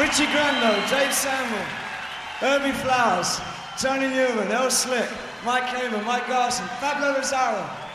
Richie Grando, Dave Samuel, Herbie Flowers, Tony Newman, El Slick, Mike Hamer, Mike Garson, Pablo Lazaro,